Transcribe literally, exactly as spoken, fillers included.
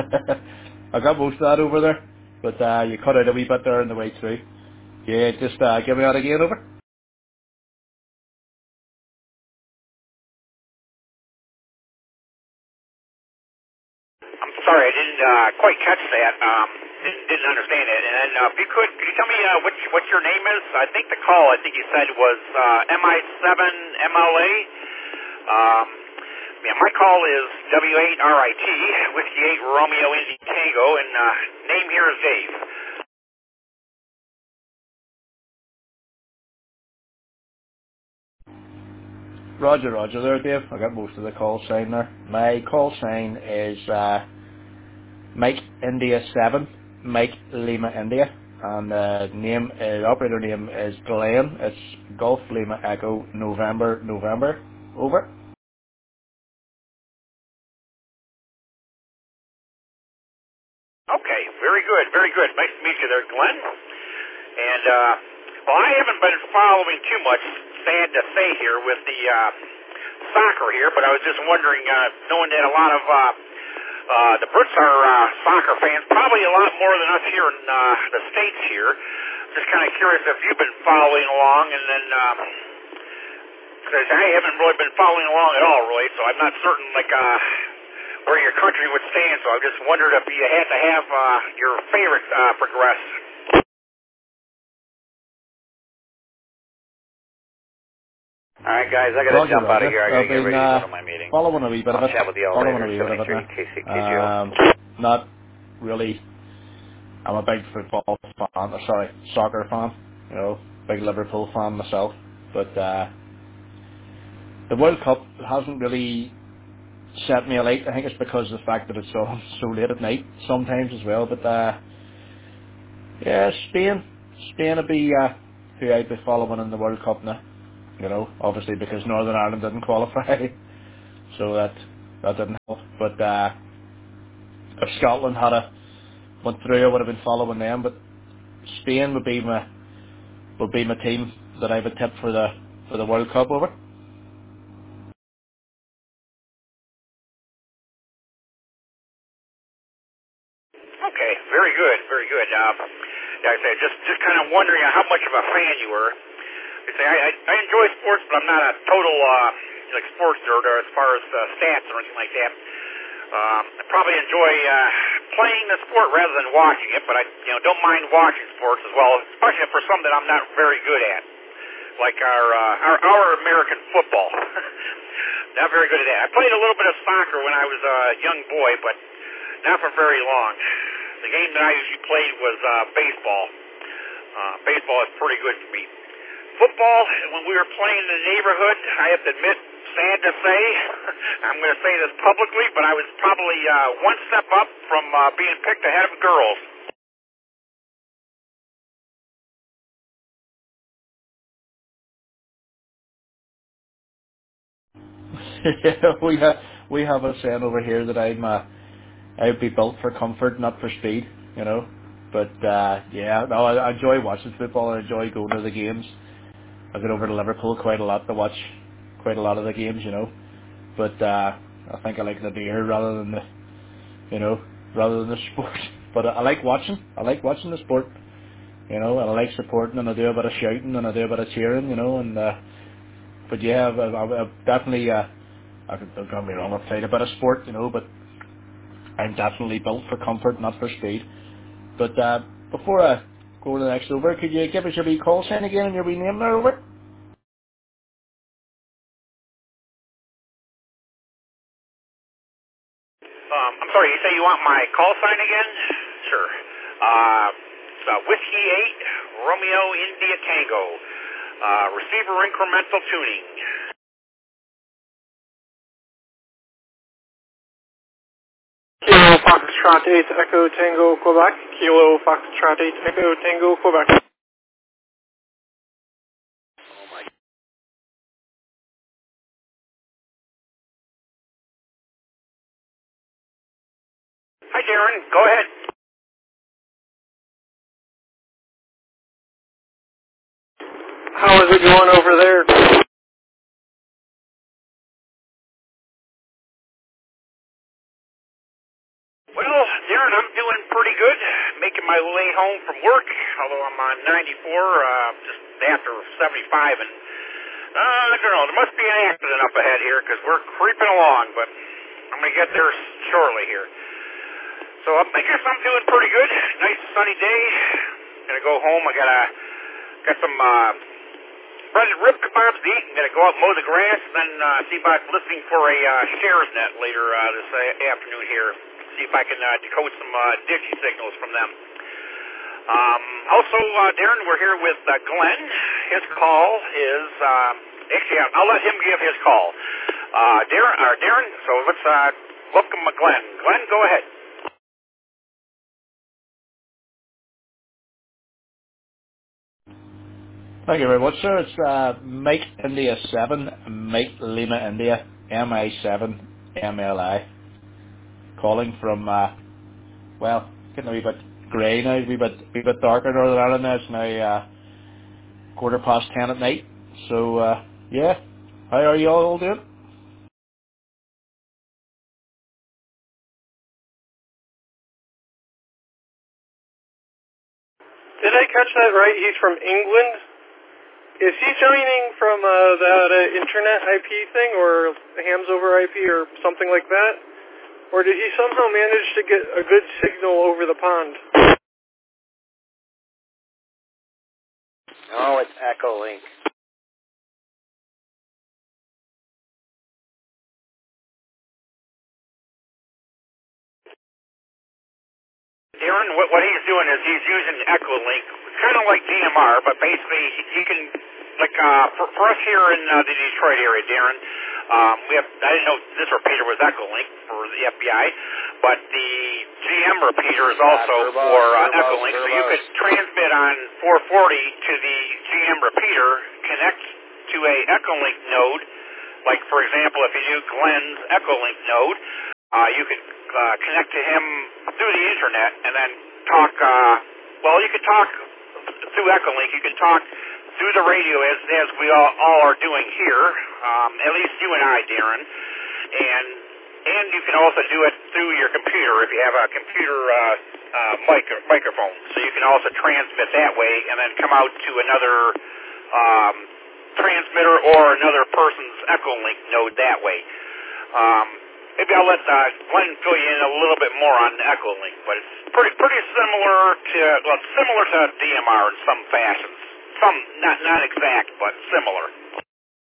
I got most of that over there, but uh, you cut out a wee bit there on the way through. Yeah, just uh, give me that again, over. I'm sorry, I didn't uh, quite catch that. Um, didn't, didn't understand it. And then, uh, if you could, could you tell me uh, what what your name is? I think the call, I think you said was uh, M I seven M L A. Um, yeah, my call is W eight R I T, Whiskey eight Romeo Indy Tango, and uh, name here is Dave. Roger, Roger there, Dave. I got most of the call sign there. My call sign is uh, Mike India seven, Mike Lima India, and uh, name is, operator name is Glenn. It's Golf Lima Echo November November. Over. Okay, very good, very good. Nice to meet you there, Glenn. And, uh, well, I haven't been following too much, sad to say here, with the uh, soccer here, but I was just wondering, uh, knowing that a lot of uh, uh, the Brits are uh, soccer fans, probably a lot more than us here in uh, the States here. Just kind of curious if you've been following along, and then, because I haven't really been following along at all, really, so I'm not certain, like, uh, where your country would stand, so I just wondered if you had to have uh, your favorite uh, progress. All right, guys, I got to Roger, jump out of Roger. here. I got to I've get been ready to go uh, to my meeting. following a wee bit of I'll it. chat with you all Following a later. wee bit of it seventy-three now. K C K G O. Um, not really. I'm a big football fan. Or sorry, soccer fan. You know, big Liverpool fan myself. But uh, the World Cup hasn't really set me alight. I think it's because of the fact that it's so so late at night sometimes as well. But uh, yeah, Spain, Spain would be uh, who I'd be following in the World Cup now. You know, obviously because Northern Ireland didn't qualify, so that that didn't help. But uh, if Scotland had a went through, I would have been following them. But Spain would be my would be my team that I would tip for the for the World Cup over. Okay, very good, very good. Um, like I said, just just kind of wondering how much of a fan you were. You say I, I, I enjoy sports, but I'm not a total uh, like sports nerd as far as uh, stats or anything like that. Um, I probably enjoy uh, playing the sport rather than watching it, but I you know don't mind watching sports as well, especially for some that I'm not very good at, like our uh, our, our American football. Not very good at that. I played a little bit of soccer when I was a young boy, but not for very long. The game that I usually played was uh, baseball. Uh, baseball is pretty good for me. Football, when we were playing in the neighborhood, I have to admit, sad to say, I'm going to say this publicly, but I was probably uh, one step up from uh, being picked ahead of girls. we have we have a saying over here that I'm uh, I'd be built for comfort, not for speed. You know, but uh, yeah, no, I, I enjoy watching football. I enjoy going to the games. I get over to Liverpool quite a lot to watch quite a lot of the games. You know, but uh, I think I like the beer rather than the you know rather than the sport. But I like watching. I like watching the sport. You know, and I like supporting, and I do a bit of shouting, and I do a bit of cheering. You know, and uh, but yeah, I've, I've, I've definitely. Uh, I could, don't get me wrong, I've played a bit of sport, you know, but I'm definitely built for comfort, not for speed. But uh, before I go to the next over, could you give us your wee call sign again and your wee name there, over? Um, I'm sorry, you say you want my call sign again? Sure. Uh, it's, uh, Whiskey eight, Romeo India Tango. Uh, receiver incremental tuning. Kilo Foxtrot eight Echo Tango Quebec. Kilo Foxtrot eight Echo Tango Quebec. Hi, Darren. Go ahead. How is it going over there? Well, Darren, I'm doing pretty good. Making my way home from work, although I'm on ninety-four, uh, just after seventy-five, and uh, I don't know, there must be an accident up ahead here because we're creeping along, but I'm going to get there shortly here. So I guess I'm doing pretty good. Nice sunny day. Going to go home. I got a, got some uh, breaded rib kebabs to eat. I'm going to go out and mow the grass, and then uh, see if I'm listening for a uh, shares net later uh, this uh, afternoon here. See if I can uh, decode some uh, digi signals from them. Um, also, uh, Darren, we're here with uh, Glenn. His call is, uh, actually, I'll let him give his call. Uh, Darren, uh, Darren, so let's uh, welcome Glenn. Glenn, go ahead. Thank you very much, sir. It's uh, Mike India seven, Mike Lima India, M I seven, M L I. Calling from, uh, well, getting a wee bit grey now, a wee bit, wee bit darker in Northern Ireland now. It's now uh, quarter past ten at night. So, uh, yeah. How are you all doing? Did I catch that right? He's from England? Is he joining from uh, that uh, internet I P thing, or hams over I P, or something like that? Or did he somehow manage to get a good signal over the pond? Oh, it's Echolink. Darren, what, what he's doing is he's using Echolink. It's kind of like D M R, but basically he, he can, like, uh, for, for us here in uh, the Detroit area, Darren, um, we have, I didn't know this repeater was Echolink for the F B I, but the G M repeater is also Uh, verbose, for uh, verbose, Echolink, so you verbose. could transmit on four forty to the G M repeater, connect to a Echolink node, like, for example, if you do Glenn's Echolink node, uh, you could uh, connect to him through the internet and then talk, uh, well, you could talk through Echolink, you can talk through the radio as, as we all, all are doing here, um, at least you and I, Darren, and and you can also do it through your computer if you have a computer uh, uh, mic microphone, so you can also transmit that way and then come out to another um, transmitter or another person's Echolink node that way. Um, maybe I'll let uh, Glenn fill you in a little bit more on Echolink, but it's pretty pretty similar to well, similar to D M R in some fashions. Some not not exact, but similar.